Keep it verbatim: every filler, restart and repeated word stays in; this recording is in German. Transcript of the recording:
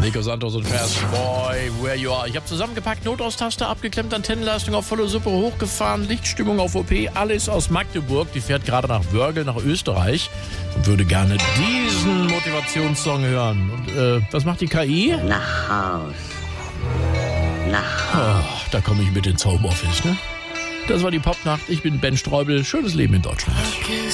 Nico Santos und Fast Boy, Where You Are. Ich habe zusammengepackt, Notaustaste abgeklemmt, Antennenleistung auf volle Suppe hochgefahren, Lichtstimmung auf O P, alles aus Magdeburg. Die fährt gerade nach Wörgl, nach Österreich und würde gerne diesen Motivationssong hören. Und äh, was macht die K I? Nach Haus. Nach Haus. Oh, da komme ich mit ins Homeoffice, ne? Das war die Popnacht. Ich bin Ben Streubel. Schönes Leben in Deutschland.